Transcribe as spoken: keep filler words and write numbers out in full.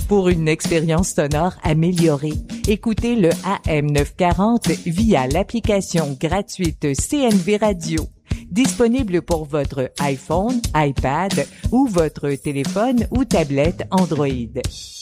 Pour une expérience sonore améliorée, écoutez le A M neuf cent quarante via l'application gratuite C N V Radio. Disponible pour votre iPhone, iPad ou votre téléphone ou tablette Android.